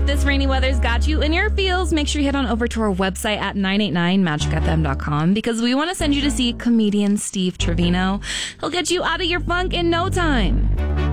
this rainy weather's got you in your feels, make sure you head on over to our website at 989magicfm.com because we want to send you to see comedian Steve Trevino. He'll get you out of your funk in no time.